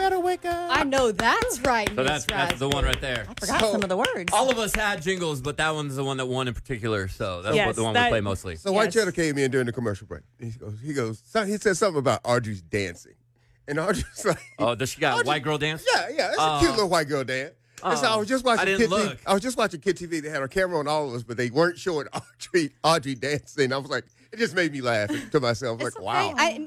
gotta wake up. I know that's right, So Miss that's the one right there. I forgot some of the words. All of us had jingles, but that one's the one that won in particular. So that's Yes, the one we play mostly. So White Cheddar came in during the commercial break. He said something about Audrey's dancing. And Audrey's like, Oh, does she got white girl dance? yeah, it's a cute little white girl dance. And so I was just watching I didn't Kid TV. look. I was just watching Kid TV. They had a camera on all of us, but they weren't showing Audrey dancing. I was like, it just made me laugh to myself. It's Like, wow. okay.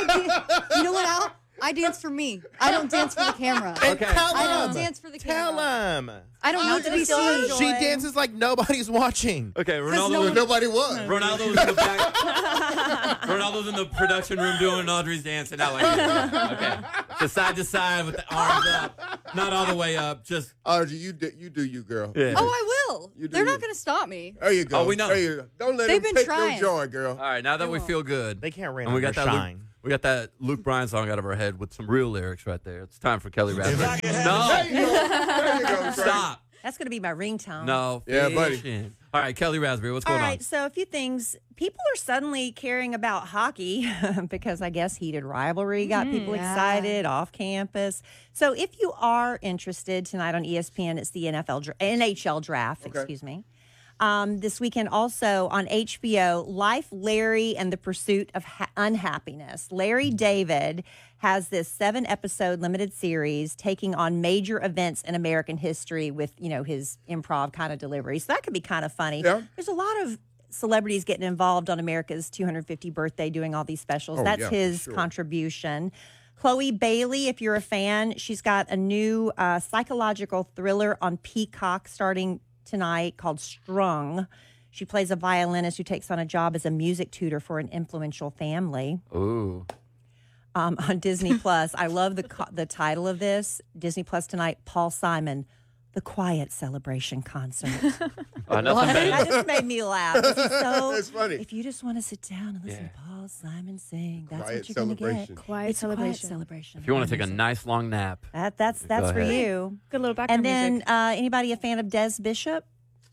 You know what, Al? I dance for me. I don't dance for the camera. Okay. I don't dance for the Tell camera. him. I don't need to be seen. She dances like nobody's watching. Okay, no Ronaldo. one- Nobody was. Ronaldo's in the back. Ronaldo's in the production room doing Audrey's dance, and I like it. Okay, so side to side with the arms up, not all the way up, just. Audrey, you do you, girl. Yeah. Oh, I will. You do They're not you. going to stop me. There you go. Oh, we know. There you go. Don't let They've them been take trying. your joy, girl. All right, now that we feel good, They can't rain and we on got your that shine. we got that Luke Bryan song out of our head with some real lyrics right there. It's time for Kelly Raspberry. There No, you go. There you go. Trey. stop. That's going to be my ringtone. No, Yeah, buddy. fishing. All right, Kelly Raspberry, what's All going right, on? so a few things. People are suddenly caring about hockey because I guess heated rivalry got people Yeah. excited off campus. So if you are interested tonight on ESPN, it's the NHL draft, excuse me. This weekend also on HBO, Life, Larry, and the Pursuit of Unhappiness. Larry David has this 7-episode limited series taking on major events in American history with, his improv kind of delivery. So that could be kind of funny. Yeah. There's a lot of celebrities getting involved on America's 250th birthday doing all these specials. Oh, That's yeah, his for sure. contribution. Chloe Bailey, if you're a fan, she's got a new psychological thriller on Peacock starting tonight called Strung. She plays a violinist who takes on a job as a music tutor for an influential family. Ooh. On Disney Plus, I love the title of this. Disney Plus tonight, Paul Simon, The Quiet Celebration Concert. Nothing better. That just made me laugh. 'cause he's so, It's funny. If you just want to sit down and listen Yeah. to Paul Simon sing, that's Quiet what you're going to celebration. get. Quiet It's a quiet celebration. celebration. If you want to take a nice long nap, That's Go for ahead. you. Good little background And then music. anybody a fan of Des Bishop?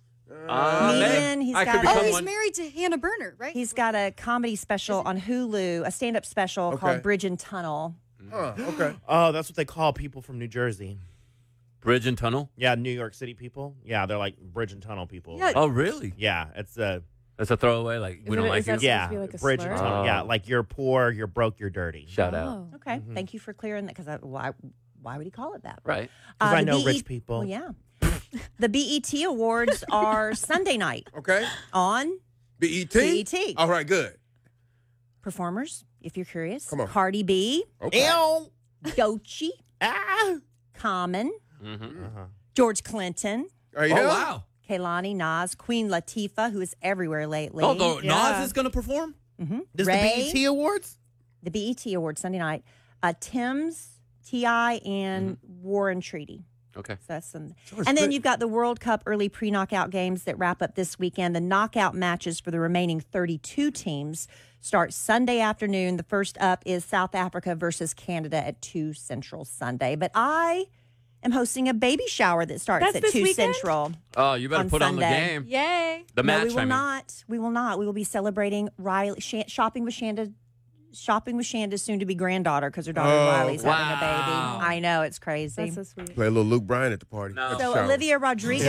man, he's I got- could Oh, become Oh, he's one. married to Hannah Berner, right? He's got a comedy special on Hulu, a stand-up special Okay. called Bridge and Tunnel. Okay. Oh, that's what they call people from New Jersey. Bridge and Tunnel. Yeah, New York City people. Yeah, they're like bridge and tunnel people. Yeah. Oh, really? Yeah, it's That's a throwaway. Like we Is don't it- like is you. that- yeah, supposed to be like a bridge slur? and tunnel. Oh. Yeah, like you're poor, you're broke, you're dirty. Shout out. Oh. Okay, thank you for clearing that because why would he call it that? Right. Because I the know BET rich people. Well, yeah. The BET Awards are Sunday night Okay. on BET? BET. All right, good. Performers, if you're curious. Come on. Cardi B, Okay. Ew. Doechii, Ah. Common, Mm-hmm. George Clinton, Are you Oh here? wow. Kehlani, Nas, Queen Latifah, who is everywhere lately. Oh, the Yeah. Nas is gonna perform. Does Ray. the BET Awards? The BET Awards Sunday night. Tim's, T.I., and War and Treaty. Okay. So that's some. it's And then good. you've got the World Cup early pre-knockout games that wrap up this weekend. The knockout matches for the remaining 32 teams start Sunday afternoon. The first up is South Africa versus Canada at 2 Central Sunday. But I am hosting a baby shower that starts That's at this 2 weekend? Central. Oh, you better On put on the Sunday. game. Yay. The No, match. we will I mean. not. We will not. We will be celebrating Riley, shopping with Shanda's soon-to-be granddaughter because her daughter Oh, Riley's having wow. a baby. I know, it's crazy. That's so sweet. Play a little Luke Bryan at the party. No. At the So shower. Olivia Rodrigo,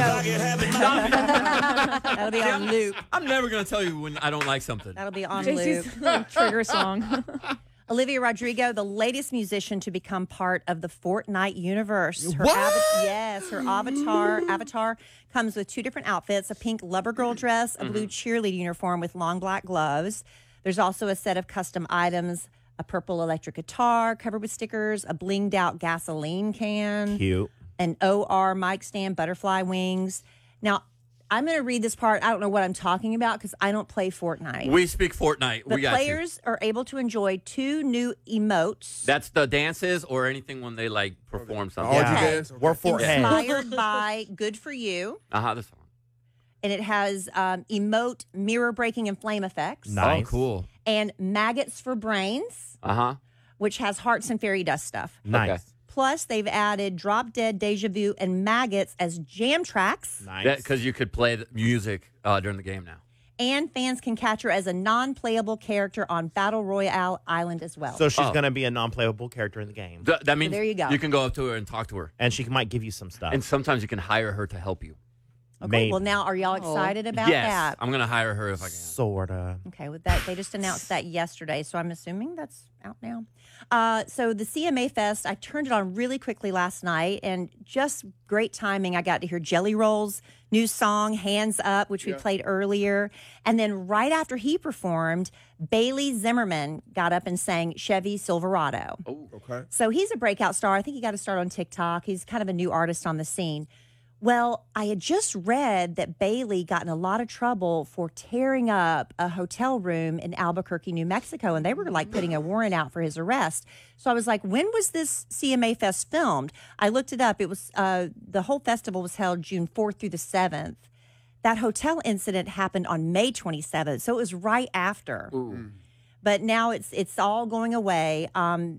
that'll be on loop. I'm never gonna tell you when I don't like something. That'll be on loop. JC's trigger song. Olivia Rodrigo, the latest musician to become part of the Fortnite universe. Her What? yes, her avatar comes with 2 different outfits: a pink lover girl dress, a blue cheerleader uniform with long black gloves. There's also a set of custom items: a purple electric guitar covered with stickers, a blinged out gasoline can, Cute. an OR mic stand, butterfly wings. Now, I'm going to read this part. I don't know what I'm talking about because I don't play Fortnite. We speak Fortnite. The We got you. players are able to enjoy 2 new emotes. That's the dances or anything when they like perform something. All Yeah. you dance? Okay. We're for inspired by Good For You. This one. And it has emote, mirror breaking, and flame effects. Nice. Oh, cool. And maggots for brains, which has hearts and fairy dust stuff. Nice. Okay. Plus, they've added Drop Dead, Deja Vu, and Maggots as jam tracks. Nice. Because you could play the music during the game now. And fans can catch her as a non-playable character on Battle Royale Island as well. So she's Oh. going to be a non-playable character in the game. That means there you go. You can go up to her and talk to her. And she might give you some stuff. And sometimes you can hire her to help you. okay, Maybe. well, now are y'all excited about yes. that? I'm going to hire her if I can. Sorta. Okay, with that, they just announced that yesterday, so I'm assuming that's out now. So the CMA Fest, I turned it on really quickly last night, and just great timing. I got to hear Jelly Roll's new song, Hands Up, which we played earlier. And then right after he performed, Bailey Zimmerman got up and sang Chevy Silverado. Okay. So he's a breakout star. I think he got to start on TikTok. He's kind of a new artist on the scene. Well, I had just read that Bailey got in a lot of trouble for tearing up a hotel room in Albuquerque, New Mexico, and they were like putting a warrant out for his arrest. So I was like, when was this CMA Fest filmed? I looked it up. It was the whole festival was held June 4th through the 7th. That hotel incident happened on May 27th, so it was right after. But now it's all going away.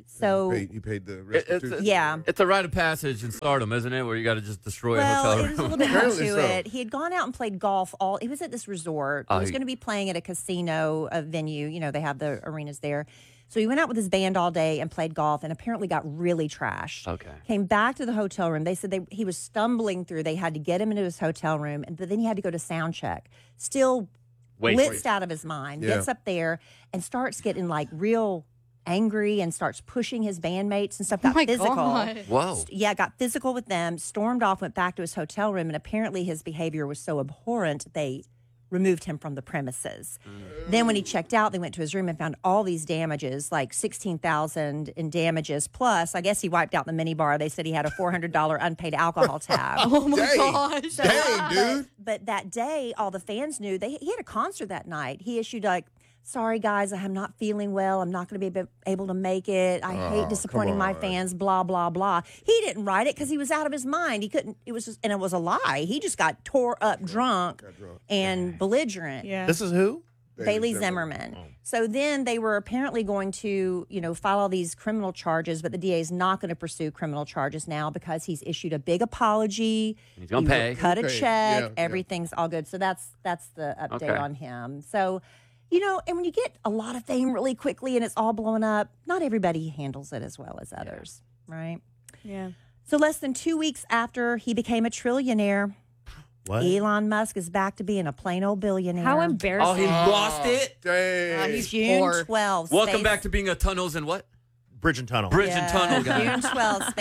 So He paid the restitution. yeah. It's a rite of passage in stardom, isn't it? Where you got to just destroy a Well, hotel it was a room. little bit more Apparently to so. it. He had gone out and played golf he was at this resort. He was going to be playing at a casino, a venue. You know, they have the arenas there. So he went out with his band all day and played golf and apparently got really trashed. Okay. Came back to the hotel room. They said he was stumbling through. They had to get him into his hotel room, but then he had to go to sound check. Still blitzed out of his mind. Yeah. Gets up there and starts getting like real angry and starts pushing his bandmates and stuff. Got physical. Whoa. Yeah, got physical with them, stormed off, went back to his hotel room, and apparently his behavior was so abhorrent they removed him from the premises. Then when he checked out, they went to his room and found all these damages, like $16,000 in damages. Plus, I guess he wiped out the minibar. They said he had a $400 unpaid alcohol tab. Oh my Dang. gosh. Dang, dude. But that day, all the fans knew. He had a concert that night. He issued like, sorry, guys, I'm not feeling well. I'm not going to be able to make it. I hate disappointing my fans, blah, blah, blah. He didn't write it because he was out of his mind. He couldn't, it was just, and it was a lie. He just got tore up drunk and belligerent. Yeah. This is who? Bailey Zimmerman. So then they were apparently going to, file all these criminal charges, but the DA is not going to pursue criminal charges now because he's issued a big apology. He's going to pay. Cut a Okay, check. yeah. Everything's all good. So that's the update Okay. on him. So, and when you get a lot of fame really quickly and it's all blowing up, not everybody handles it as well as others, right? Yeah. So less than 2 weeks after he became a trillionaire, What? Elon Musk is back to being a plain old billionaire. How embarrassing. Oh, he lost it? Dang. He's June poor. 12th. Welcome back to being a tunnels and what? Bridge and Tunnel. Bridge and tunnel guy. June 12th,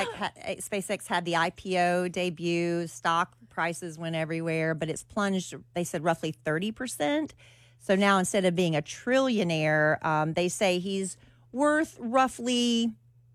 SpaceX had the IPO debut. Stock prices went everywhere, but it's plunged, they said, roughly 30%. So now instead of being a trillionaire, they say he's worth roughly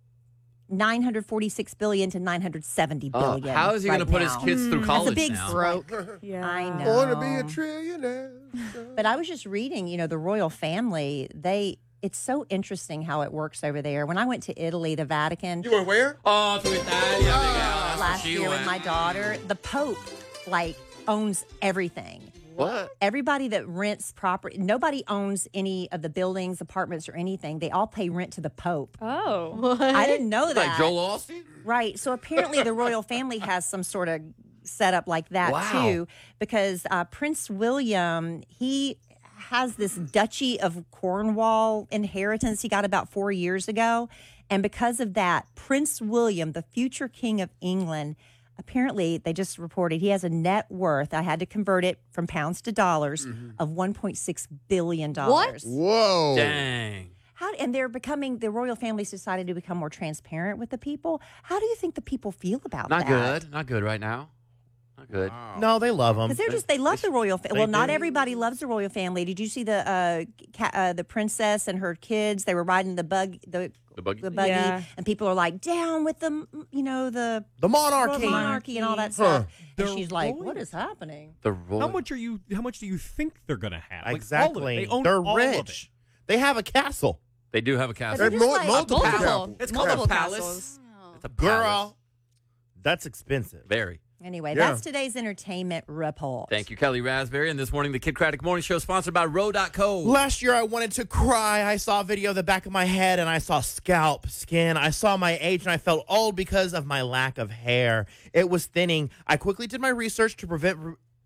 $946 billion to $970 billion. How is he going to put his now. kids through college big now? Broke. Yeah. I know. I want to be a trillionaire. But I was just reading, the royal family, it's so interesting how it works over there. When I went to Italy, the Vatican, You went where? Oh, to Italia. That's where last she year with went. my daughter, the Pope, owns everything. What? Everybody that rents property, nobody owns any of the buildings, apartments, or anything. They all pay rent to the Pope. Oh. I didn't know that. Like Joel Austin? Right. So apparently the royal family has some sort of setup like that Wow. too, because Prince William, he has this Duchy of Cornwall inheritance he got about 4 years ago. And because of that, Prince William, the future king of England, apparently they just reported he has a net worth, I had to convert it from pounds to dollars, of $1.6 billion. What? Whoa. Dang. And the royal family's decided to become more transparent with the people. How do you think the people feel about Not that? good. Not good right now. Not good. No, they love them. Because they love the royal family. Well, not do. everybody loves the royal family. Did you see the princess and her kids? They were riding the buggy, Yeah. and people are like, down with the, The monarchy. the monarchy and all that stuff. And she's like, what is happening? The royal. How much do you think they're going to have? Like, all of it. Exactly. They own They're all of rich. They have a castle. They do have a castle. They're There's just more, like- multiple Multiple. castles. It's called Multiple a palace. castles. It's a palace. Girl, that's expensive. Very. Anyway, Yeah. that's today's entertainment report. Thank you, Kelly Raspberry. And this morning, the Kid Craddock Morning Show sponsored by Row.co. Last year, I wanted to cry. I saw a video of the back of my head, and I saw scalp, skin. I saw my age, and I felt old because of my lack of hair. It was thinning. I quickly did my research to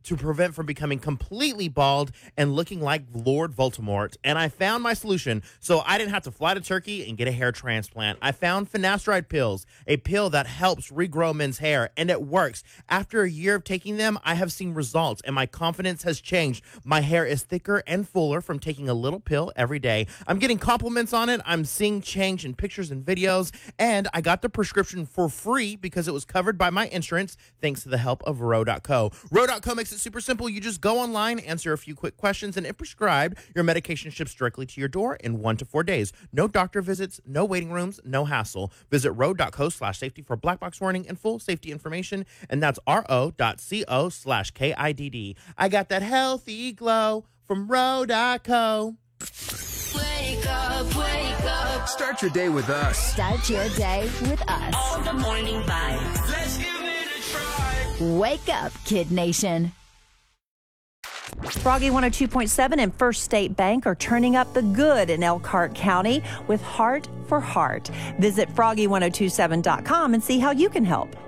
to prevent from becoming completely bald and looking like Lord Voldemort. And I found my solution, so I didn't have to fly to Turkey and get a hair transplant. I found finasteride pills, a pill that helps regrow men's hair, and it works. After a year of taking them, I have seen results, and my confidence has changed. My hair is thicker and fuller from taking a little pill every day. I'm getting compliments on it. I'm seeing change in pictures and videos, and I got the prescription for free because it was covered by my insurance thanks to the help of Ro.co. Ro.co makes it super simple. You just go online, answer a few quick questions, and if prescribed, your medication ships directly to your door in 1 to 4 days. No doctor visits, no waiting rooms, no hassle. Visit Ro.co/safety for black box warning and full safety information, and that's Ro.co/KIDD. I got that healthy glow from Ro.co. Wake up, wake up. Start your day with us. Start your day with us. All the morning vibes. Let's give it a try. Wake up, Kid Nation. Froggy 102.7 and First State Bank are turning up the good in Elkhart County with Heart for Heart. Visit froggy1027.com and see how you can help.